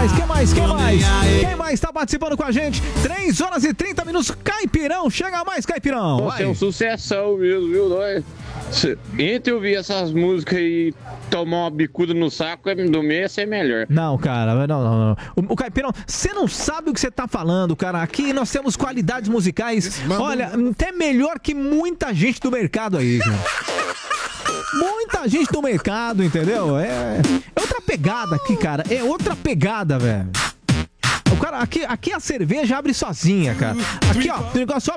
Quem mais tá participando com a gente? 3 horas e 30 minutos. Caipirão, chega mais, Caipirão. Você é um sucessão mesmo, viu? Entre eu ouvir essas músicas e tomar uma bicuda no saco do meio ia ser melhor. Não, cara, não. O Caipirão, você não sabe o que você tá falando, cara. Aqui nós temos qualidades musicais, olha, até melhor que muita gente do mercado aí, cara. Muita gente do mercado, entendeu? É outra pegada aqui, cara. É outra pegada, velho. O cara, aqui a cerveja abre sozinha, cara. Aqui, ó, o negócio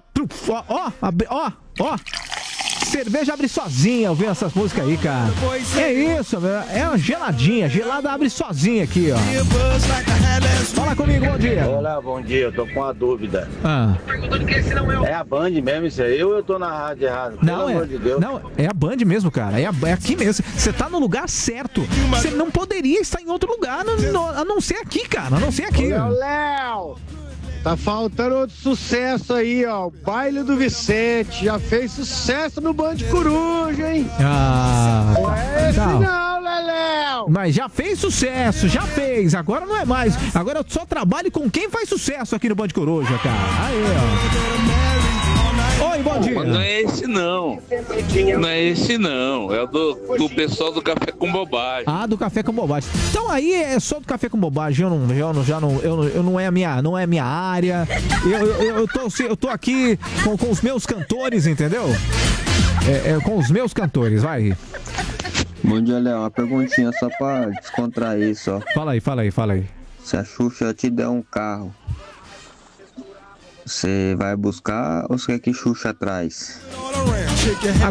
ó. Cerveja abre sozinha, ouvindo essas músicas aí, cara. É isso, velho. É uma geladinha. Gelada abre sozinha aqui, ó. Fala comigo, bom dia. Olá, bom dia. Eu tô com uma dúvida. É a Band mesmo isso aí ou eu tô na rádio errado? Não, é a Band mesmo, cara. É aqui mesmo. Você tá no lugar certo. Você não poderia estar em outro lugar a não ser aqui, cara. A não ser aqui. Léo! Tá faltando outro sucesso aí, ó. O Baile do Vicente. Já fez sucesso no Band Coruja, hein? Não, Léo! Mas já fez sucesso, já fez. Agora não é mais. Agora eu só trabalho com quem faz sucesso aqui no Band Coruja, cara. Aí, ó. Oi, bom dia. Não é esse não. Não é esse não. É o do pessoal do Café com Bobagem. Ah, do Café com Bobagem. Então aí é só do Café com Bobagem. Eu não é a minha área. Eu tô aqui com os meus cantores, entendeu? Com os meus cantores, vai. Bom dia, Léo. Uma perguntinha só pra descontrair só. Fala aí. Se a Xuxa te der um carro, você vai buscar ou você quer que Xuxa traz?